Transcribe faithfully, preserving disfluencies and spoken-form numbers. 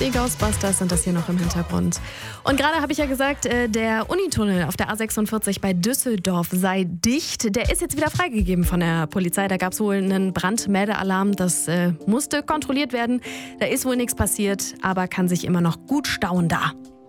Die Ghostbusters sind das hier noch im Hintergrund. Und gerade habe ich ja gesagt, der Unitunnel auf der A sechsundvierzig bei Düsseldorf sei dicht. Der ist jetzt wieder freigegeben von der Polizei. Da gab es wohl einen Brandmeldealarm. Das äh, musste kontrolliert werden. Da ist wohl nichts passiert, aber kann sich immer noch gut stauen da.